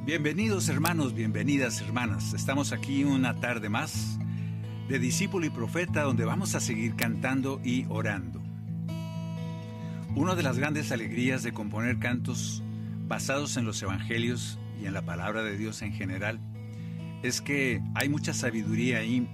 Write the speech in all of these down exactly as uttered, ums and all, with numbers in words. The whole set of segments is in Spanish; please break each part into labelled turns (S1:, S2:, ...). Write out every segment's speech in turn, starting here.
S1: Bienvenidos hermanos, bienvenidas hermanas. Estamos aquí una tarde más de Discípulo y Profeta, donde vamos a seguir cantando y orando. Una de las grandes alegrías de componer cantos basados en los evangelios y en la palabra de Dios en general es que hay mucha sabiduría ahí.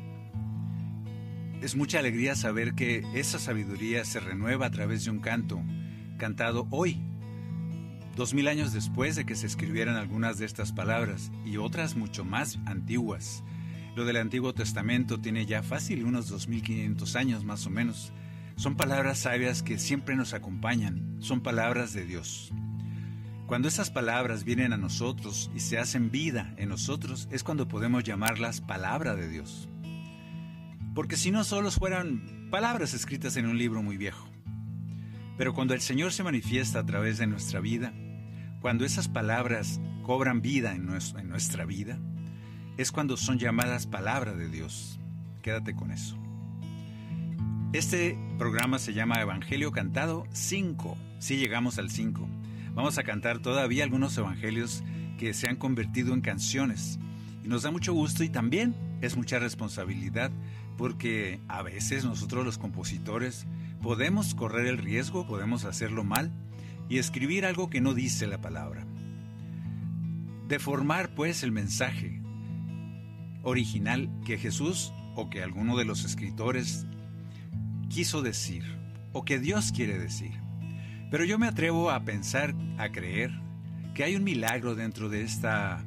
S1: Es mucha alegría saber que esa sabiduría se renueva a través de un canto cantado hoy, dos mil años después de que se escribieran algunas de estas palabras y otras mucho más antiguas. Lo del Antiguo Testamento tiene ya fácil unos dos mil quinientos años más o menos. Son palabras sabias que siempre nos acompañan, son palabras de Dios. Cuando esas palabras vienen a nosotros y se hacen vida en nosotros, es cuando podemos llamarlas palabra de Dios. Porque si no, solo fueran palabras escritas en un libro muy viejo. Pero cuando el Señor se manifiesta a través de nuestra vida, cuando esas palabras cobran vida en, nuestro, en nuestra vida, es cuando son llamadas palabra de Dios. Quédate con eso. Este programa se llama Evangelio Cantado cinco. Sí, llegamos al cinco. Vamos a cantar todavía algunos evangelios que se han convertido en canciones. Y nos da mucho gusto y también es mucha responsabilidad, porque a veces nosotros los compositores podemos correr el riesgo, podemos hacerlo mal y escribir algo que no dice la palabra. Deformar pues el mensaje original que Jesús o que alguno de los escritores quiso decir o que Dios quiere decir. Pero yo me atrevo a pensar, a creer que hay un milagro dentro de esta,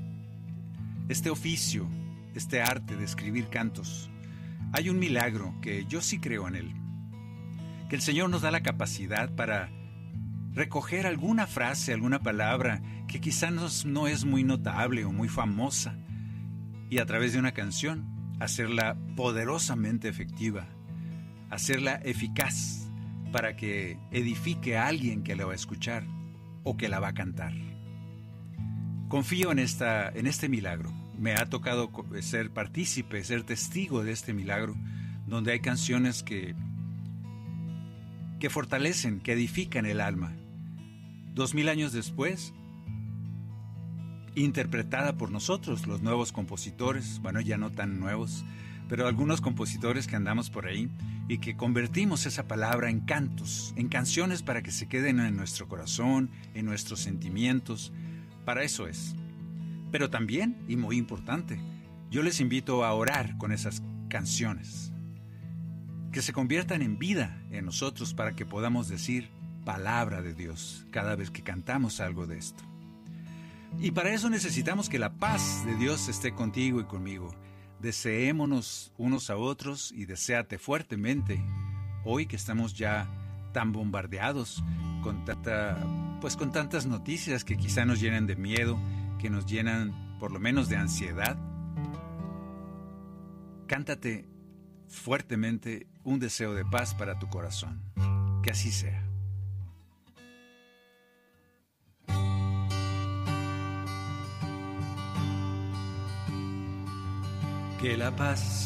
S1: este oficio, este arte de escribir cantos. Hay un milagro que yo sí creo en él. Que el Señor nos da la capacidad para recoger alguna frase, alguna palabra que quizás no, no es muy notable o muy famosa y a través de una canción hacerla poderosamente efectiva, hacerla eficaz para que edifique a alguien que la va a escuchar o que la va a cantar. Confío en, esta, en este milagro. Me ha tocado ser partícipe, ser testigo de este milagro, donde hay canciones que que fortalecen, que edifican el alma. Dos mil años después, interpretada por nosotros, los nuevos compositores, bueno, ya no tan nuevos, pero algunos compositores que andamos por ahí y que convertimos esa palabra en cantos, en canciones para que se queden en nuestro corazón, en nuestros sentimientos. Para eso es. Pero también, y muy importante, yo les invito a orar con esas canciones, que se conviertan en vida en nosotros para que podamos decir palabra de Dios cada vez que cantamos algo de esto. Y para eso necesitamos que la paz de Dios esté contigo y conmigo. Deseémonos unos a otros y deséate fuertemente hoy que estamos ya tan bombardeados con tanta, pues con tantas noticias que quizá nos llenan de miedo, que nos llenan por lo menos de ansiedad. Cántate fuertemente un deseo de paz para tu corazón. Que así sea. Que la paz